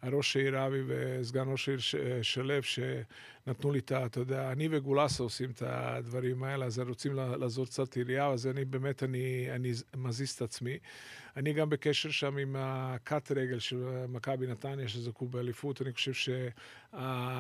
הראש העיר אבי וסגן ראש העיר שלב, שנתנו לי אתה יודע, אני וגולסה עושים את הדברים האלה, אז הם רוצים לעזור קצת עירייה, אז אני באמת, אני מזיז את עצמי. אני גם בקשר שם עם הקט רגל של מכבי נתניה, שזכו באליפות, אני חושב